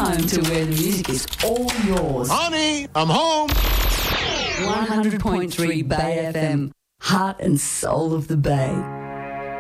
home to where the music is all yours. Honey, I'm home. 100.3 Bay FM, heart and soul of the Bay.